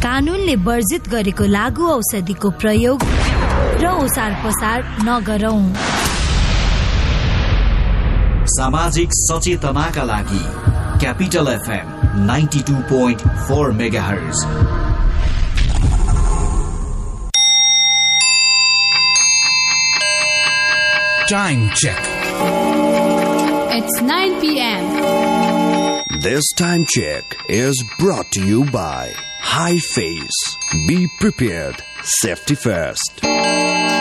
कानूनले वर्जित गरेको लागू औषधिको प्रयोग र ओसार पसार नगरौं। सामाजिक सचेतनाका लागि capital FM 92.4 megahertz. Time check. It's 9 p.m. This time check is brought to you by High Face. Be prepared. Safety first.